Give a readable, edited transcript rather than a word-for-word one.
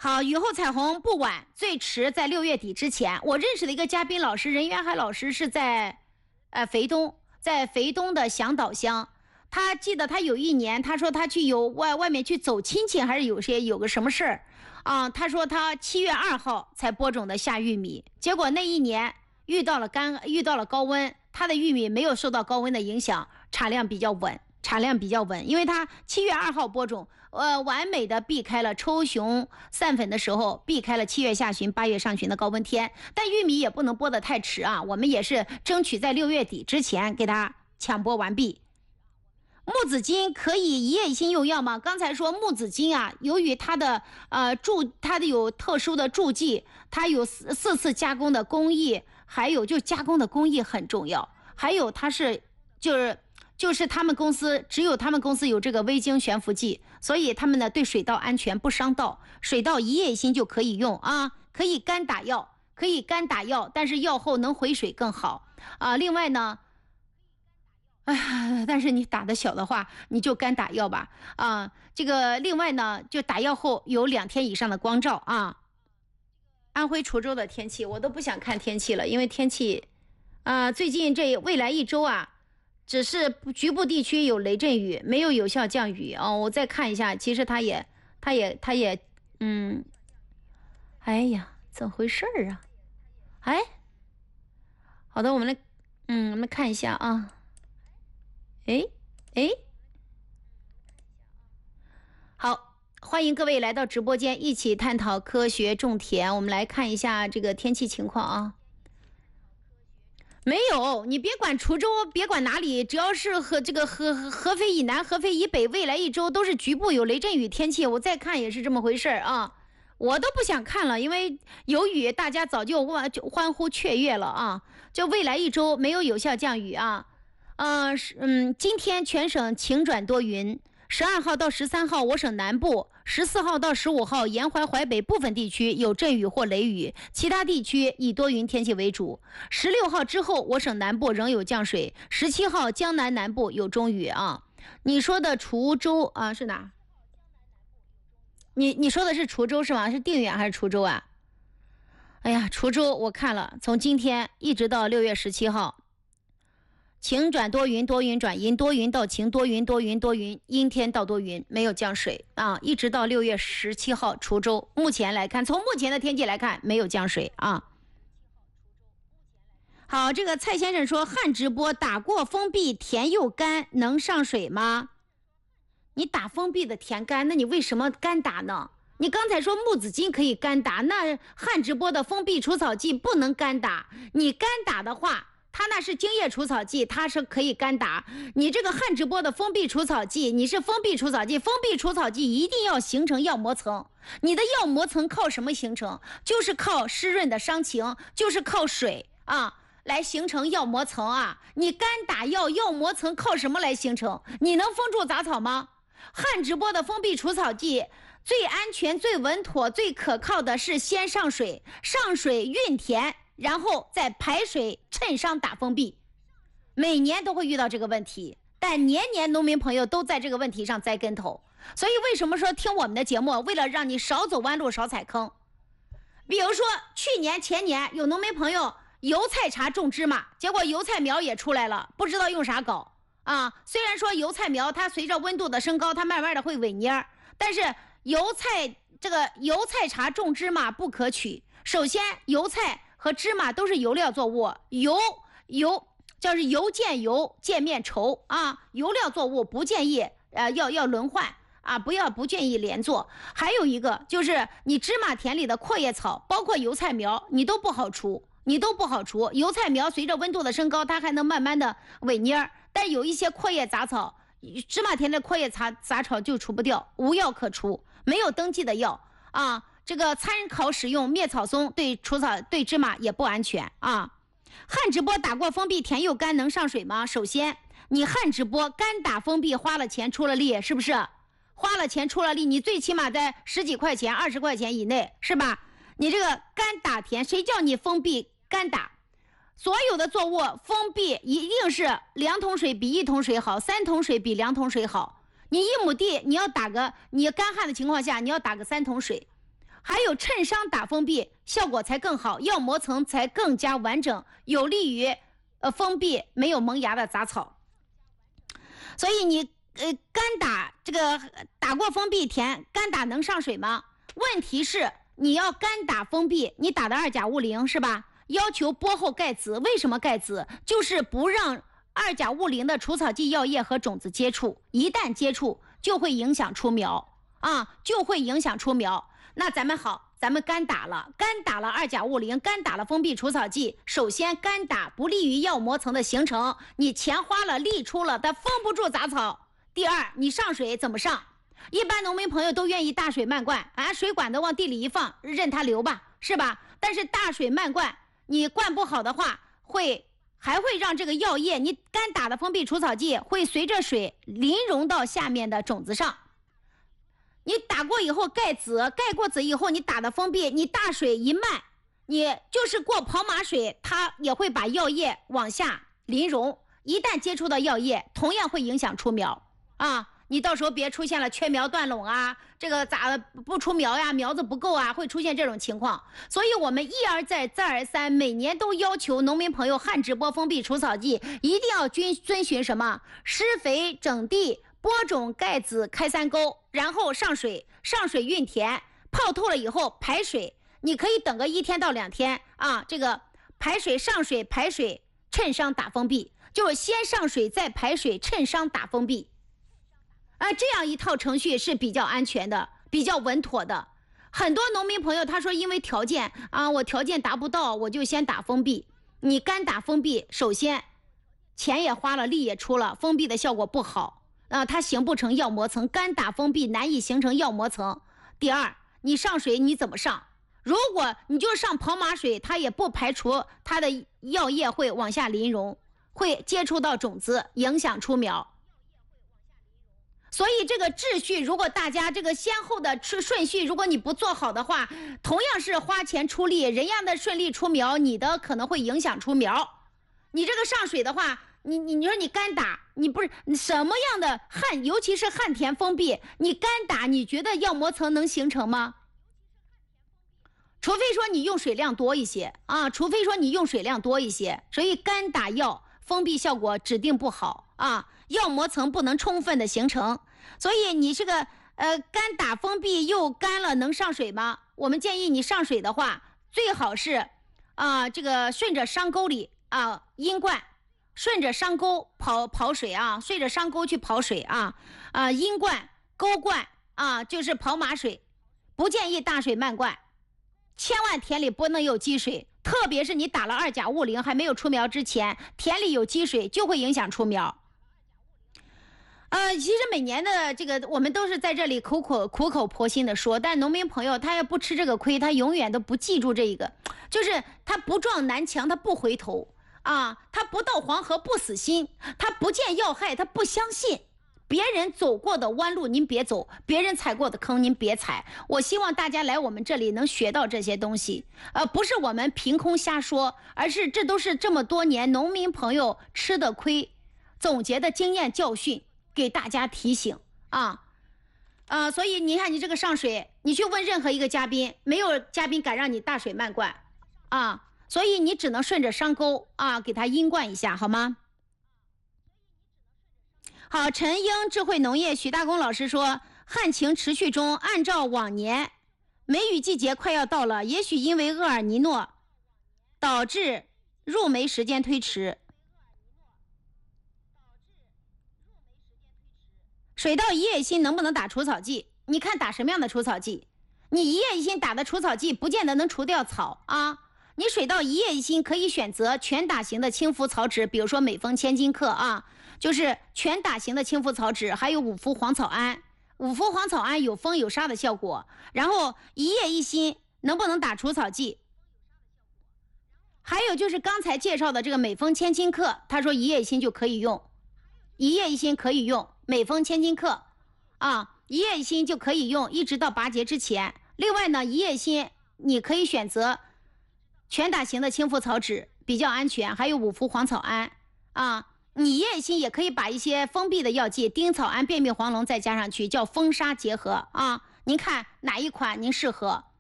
好，雨后彩虹不晚，最迟在6月底之前。我认识的一个嘉宾老师任渊海老师是在肥东，在肥东的响岛乡。他记得他有一年，他说他去外面去走亲戚，还是有个什么事儿啊？他说他7月2号才播种的夏玉米，结果那一年遇到了高温，他的玉米没有受到高温的影响，产量比较稳，因为他7月2号播种，完美的避开了抽熊散粉的时候，避开了7月下旬、8月上旬的高温天。但玉米也不能播得太迟啊，我们也是争取在6月底之前给它抢播完毕。木子金可以一夜性用药吗？刚才说木子金啊，由于它的有特殊的注剂，它有4次加工的工艺，还有就加工的工艺很重要，还有它是就是他们公司只有他们公司有这个微晶悬浮剂，所以他们呢对水稻安全不伤稻，水稻一夜性就可以用啊，可以干打药，但是药后能回水更好啊。另外呢，但是你打的小的话，你就干打药吧啊。这个另外呢，就打药后有2天以上的光照啊。安徽滁州的天气我都不想看天气了，因为天气最近这未来1周啊，只是局部地区有雷阵雨，没有有效降雨哦。我再看一下，其实它也哎呀，怎么回事啊？好的，我们来看一下啊。好，欢迎各位来到直播间，一起探讨科学种田。我们来看一下这个天气情况啊。没有，你别管滁州，别管哪里，只要是合肥以南、合肥以北，未来1周都是局部有雷阵雨天气。我再看也是这么回事啊，我都不想看了，因为有雨，大家早就欢呼雀跃了啊。就未来1周没有有效降雨啊。今天全省晴转多云，12号到13号我省南部，14号到15号沿淮淮北部分地区有阵雨或雷雨，其他地区以多云天气为主。16号之后我省南部仍有降水，17号江南南部有中雨啊。你说的滁州啊是哪？你说的是滁州是吗？是定远还是滁州啊？哎呀，滁州我看了，从今天一直到6月17号。晴转多云，多云转阴，多云到晴，多云，阴天到多云，没有降水啊，一直到6月17号，滁州目前来看，从目前的天气来看，没有降水啊。好，这个蔡先生说，旱直播打过封闭田又干，能上水吗？你打封闭的田干，那你为什么干打呢？你刚才说木子金可以干打，那旱直播的封闭除草剂不能干打，你干打的话，它那是精液除草剂，它是可以干打。你这个旱直播的封闭除草剂，你是封闭除草剂，封闭除草剂一定要形成药膜层。你的药膜层靠什么形成？就是靠湿润的伤情，就是靠水啊来形成药膜层啊。你干打药，药膜层靠什么来形成？你能封住杂草吗？旱直播的封闭除草剂最安全、最稳妥、最可靠的是先上水运田，然后再排水衬伤打封闭。每年都会遇到这个问题，但年年农民朋友都在这个问题上栽跟头。所以为什么说听我们的节目，为了让你少走弯路少踩坑。比如说去年前年有农民朋友油菜茶种芝麻，结果油菜苗也出来了，不知道用啥搞啊。虽然说油菜苗它随着温度的升高，它慢慢的会萎蔫，但是油菜茶种芝麻不可取。首先油菜和芝麻都是油料作物，就是油见油见面稠啊，油料作物不建议要轮换啊，不建议连做。还有一个就是你芝麻田里的阔叶草，包括油菜苗，你都不好除。油菜苗随着温度的升高，它还能慢慢的萎蔫，但有一些阔叶杂草，芝麻田的阔叶杂草就除不掉，无药可除，没有登记的药啊。这个参考使用灭草松对芝麻也不安全啊。旱直播打过封闭田又干能上水吗？首先你旱直播干打封闭花了钱出了力，是不是？花了钱出了力，你最起码在10几块钱20块钱以内，是吧？你这个干打田，谁叫你封闭干打？所有的作物封闭一定是2桶水比1桶水好，3桶水比2桶水好。你1亩地你干旱的情况下你要打个3桶水。 还有衬伤打封闭效果才更好，药膜层才更加完整，有利于封闭没有萌芽的杂草。所以你干打这个打过封闭田，干打能上水吗？问题是你要干打封闭，你打的2甲物磷是吧？要求播后盖籽，为什么盖籽？就是不让2甲物磷的除草剂药液和种子接触，一旦接触就会影响出苗啊，就会影响出苗。那咱们干打了2甲物磷，干打了封闭除草剂。首先干打不利于药膜层的形成，你钱花了力出了，它封不住杂草。第二，你上水怎么上？一般农民朋友都愿意大水漫灌啊，水管子往地里一放，任它流吧，是吧？但是大水漫灌，你灌不好的话，还会让这个药液，你干打的封闭除草剂会随着水淋溶到下面的种子上。你打过以后盖过籽以后，你打的封闭，你大水一漫，你就是过跑马水，它也会把药液往下淋溶，一旦接触到药液，同样会影响出苗啊。你到时候别出现了缺苗断垄啊，这个咋不出苗呀，苗子不够啊，会出现这种情况。所以我们一而再再而三，每年都要求农民朋友旱直播封闭除草剂一定要遵循什么施肥整地播种盖籽开3沟，然后上水运田，泡透了以后排水，你可以等个1天到2天啊，这个排水上水排水衬伤打封闭，就是先上水再排水衬伤打封闭这样一套程序是比较安全的，比较稳妥的。很多农民朋友他说因为条件我条件达不到，我就先打封闭。你干打封闭，首先钱也花了，力也出了，封闭的效果不好它形不成药膜层，干打封闭难以形成药膜层。第二，你上水你怎么上？如果你就上跑马水，它也不排除它的药液会往下淋溶，会接触到种子，影响出苗。所以这个秩序，如果大家这个先后的顺序，如果你不做好的话，同样是花钱出力，人家的顺利出苗，你的可能会影响出苗。你这个上水的话，你说你干打，你不是什么样的尤其是旱田封闭，你干打，你觉得药膜层能形成吗？除非说你用水量多一些所以干打药封闭效果指定不好药膜层不能充分的形成。所以你这个干打封闭又干了，能上水吗？我们建议你上水的话，最好是这个顺着伤沟里阴灌，顺着伤沟跑水顺着伤沟去跑水阴灌沟灌就是跑马水，不建议大水漫灌，千万田里不能有积水，特别是你打了2甲物磷还没有出苗之前，田里有积水就会影响出苗。其实每年的这个我们都是在这里苦口婆心的说，但农民朋友他也不吃这个亏，他永远都不记住这个，就是他不撞南墙他不回头他不到黄河不死心，他不见要害他不相信。别人走过的弯路您别走，别人踩过的坑您别踩。我希望大家来我们这里能学到这些东西不是我们凭空瞎说，而是这都是这么多年农民朋友吃的亏总结的经验教训，给大家提醒所以你看你这个上水，你去问任何一个嘉宾，没有嘉宾敢让你大水漫灌所以你只能顺着伤沟给它阴灌一下，好吗？好，陈英智慧农业许大公老师说，旱情持续中，按照往年梅雨季节快要到了，也许因为厄尔尼诺导致入梅时间推迟，水稻一叶一心能不能打除草剂？你看打什么样的除草剂？你一叶一心打的除草剂不见得能除掉草你水稻一叶一心可以选择全打型的轻浮草酯，比如说美丰千金克就是全打型的轻浮草酯，还有五氟黄草胺。五氟黄草胺有封有杀的效果。然后一叶一心能不能打除草剂？还有就是刚才介绍的这个美丰千金克，他说一叶一心就可以用，一叶一心可以用美丰千金克一叶一心就可以用，一直到拔节之前。另外呢，一叶一心你可以选择全打型的轻浮草酯，比较安全，还有五氟黄草胺你一叶一心也可以把一些封闭的药剂丁草胺、便秘黄龙再加上去，叫封杀结合您看哪一款您适合？